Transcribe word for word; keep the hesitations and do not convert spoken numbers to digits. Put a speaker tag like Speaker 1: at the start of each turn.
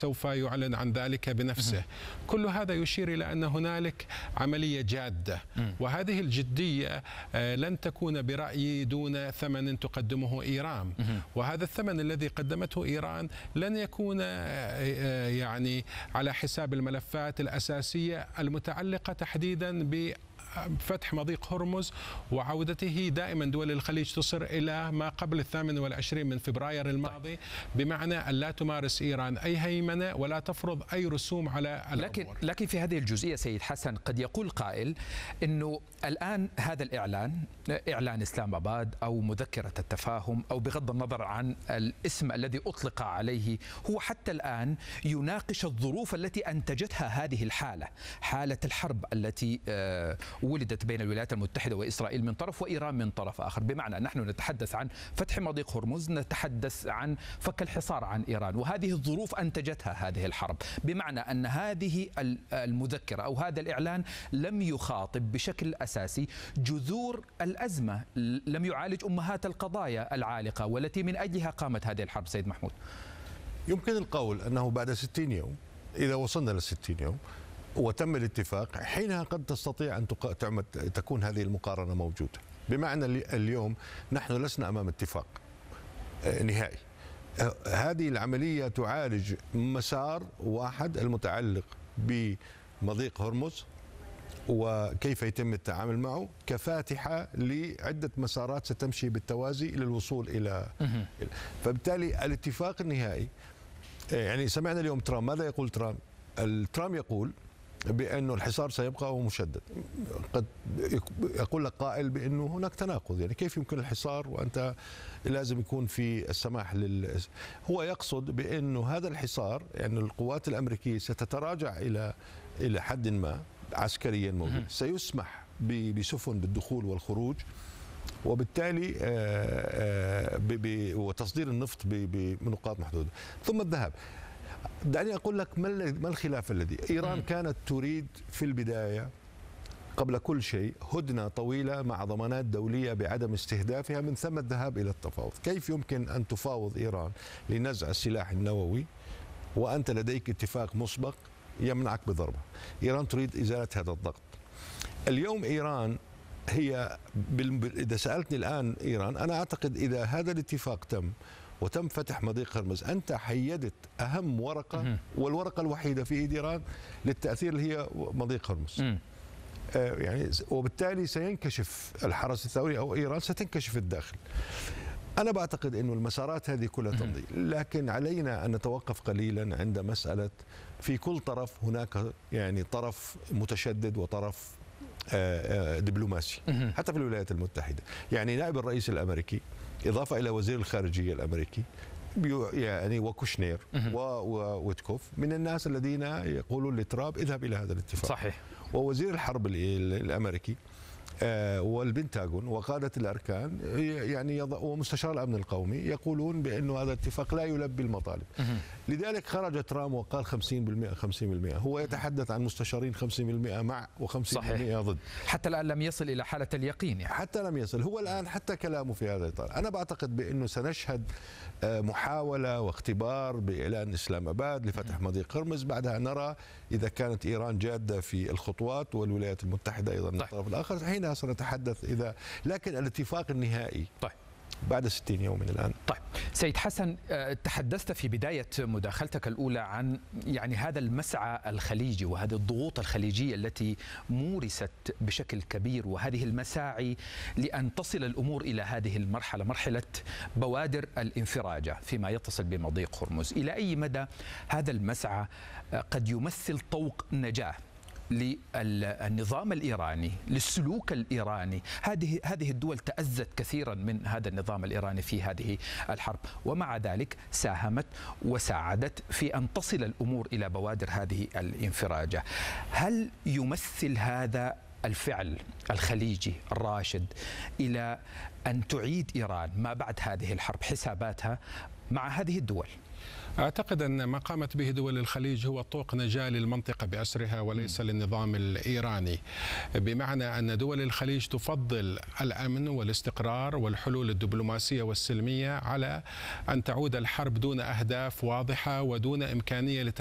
Speaker 1: سوف يعلن عن ذلك بنفسه. كل هذا يشير إلى أن هنالك عملية جادة، وهذه الجدية لن تكون برأيي دون ثمن تقدمه إيران، وهذا الثمن الذي قدمته إيران لن يكون يعني على حساب الملفات الأساسية المتعلقة تحديدا ب فتح مضيق هرمز وعودته. دائما دول الخليج تصر إلى ما قبل الثامن والعشرين من فبراير الماضي، بمعنى أن لا تمارس إيران أي هيمنة ولا تفرض أي رسوم على الأمور.
Speaker 2: لكن لكن في هذه الجزئية سيد حسن قد يقول قائل أنه الآن هذا الإعلان، إعلان إسلام آباد أو مذكرة التفاهم أو بغض النظر عن الاسم الذي أطلق عليه، هو حتى الآن يناقش الظروف التي أنتجتها هذه الحالة، حالة الحرب التي ولدت بين الولايات المتحدة وإسرائيل من طرف وإيران من طرف آخر. بمعنى نحن نتحدث عن فتح مضيق هرمز، نتحدث عن فك الحصار عن إيران، وهذه الظروف أنتجتها هذه الحرب. بمعنى أن هذه المذكرة أو هذا الإعلان لم يخاطب بشكل أساسي جذور الأزمة، لم يعالج أمهات القضايا العالقة والتي من أجلها قامت هذه الحرب. سيد محمود،
Speaker 3: يمكن القول أنه بعد ستين يوم، إذا وصلنا للستين يوم وتم الاتفاق، حينها قد تستطيع أن تعمد تكون هذه المقارنة موجودة. بمعنى اليوم نحن لسنا أمام اتفاق نهائي. هذه العملية تعالج مسار واحد المتعلق بمضيق هرمز وكيف يتم التعامل معه كفاتحة لعدة مسارات ستمشي بالتوازي للوصول إلى، فبالتالي الاتفاق النهائي، يعني سمعنا اليوم ترامب ماذا يقول ترامب؟ ترامب يقول بأنه الحصار سيبقى ومشدد. قد يقول لك قائل بأنه هناك تناقض، يعني كيف يمكن الحصار وأنت لازم يكون في السماح لل هو يقصد بأنه هذا الحصار، يعني القوات الأمريكية ستتراجع إلى إلى حد ما عسكريا موجود، سيسمح بسفن بالدخول والخروج، وبالتالي وتصدير النفط بنقاط محدودة، ثم الذهاب. دعني أقول لك ما الخلاف الذي إيران كانت تريد في البداية قبل كل شيء هدنة طويلة مع ضمانات دولية بعدم استهدافها، من ثم الذهاب إلى التفاوض. كيف يمكن أن تفاوض إيران لنزع السلاح النووي وأنت لديك اتفاق مسبق يمنعك بضربة؟ إيران تريد إزالة هذا الضغط. اليوم إيران هي إذا سألتني الآن إيران، أنا أعتقد إذا هذا الاتفاق تم وتم فتح مضيق هرمز، أنت حيدت أهم ورقة والورقة الوحيدة في إيد إيران للتأثير اللي هي مضيق هرمز. آه يعني وبالتالي سينكشف الحرس الثوري أو إيران ستنكشف الداخل. أنا بعتقد أنه المسارات هذه كلها تمضي، لكن علينا أن نتوقف قليلا عند مسألة في كل طرف هناك يعني طرف متشدد وطرف آه آه دبلوماسي، حتى في الولايات المتحدة. يعني نائب الرئيس الأمريكي إضافة إلى وزير الخارجية الأمريكي يعني وكوشنير وويتكوف من الناس الذين يقولون لترامب اذهب إلى هذا الاتفاق.
Speaker 2: صحيح.
Speaker 3: ووزير الحرب الأمريكي والبنتاغون وقادة الأركان يعني ومستشار الأمن القومي يقولون بأنه هذا الاتفاق لا يلبي المطالب. لذلك خرج ترامب وقال خمسين بالمئة خمسين بالمئة. هو يتحدث عن مستشارين خمسين بالمئة مع وخمسين بالمئة ضد.
Speaker 2: حتى الآن لم يصل إلى حالة اليقين يعني.
Speaker 3: حتى لم يصل. هو الآن حتى كلامه في هذا الإطار. أنا بعتقد بأنه سنشهد محاولة واختبار بإعلان إسلام آباد لفتح مضيق هرمز، بعدها نرى إذا كانت إيران جادة في الخطوات والولايات المتحدة أيضا من الطرف الآخر، حينها سنتحدث إذا لكن الاتفاق النهائي
Speaker 2: طيب
Speaker 3: بعد ستين يوم من الآن.
Speaker 2: طيب سيد حسن، تحدثت في بداية مداخلتك الأولى عن يعني هذا المسعى الخليجي وهذه الضغوط الخليجية التي مورست بشكل كبير، وهذه المساعي لأن تصل الأمور إلى هذه المرحلة، مرحلة بوادر الانفراجة فيما يتصل بمضيق هرمز. إلى أي مدى هذا المسعى قد يمثل طوق نجاة للنظام الإيراني، للسلوك الإيراني؟ هذه هذه الدول تأذت كثيرا من هذا النظام الإيراني في هذه الحرب، ومع ذلك ساهمت وساعدت في أن تصل الأمور إلى بوادر هذه الانفراجة. هل يمثل هذا الفعل الخليجي الراشد إلى أن تعيد إيران ما بعد هذه الحرب حساباتها مع هذه الدول؟
Speaker 1: أعتقد أن ما قامت به دول الخليج هو طوق نجاة للمنطقة بأسرها وليس للنظام الإيراني، بمعنى أن دول الخليج تفضل الأمن والاستقرار والحلول الدبلوماسية والسلمية على أن تعود الحرب دون أهداف واضحة ودون إمكانية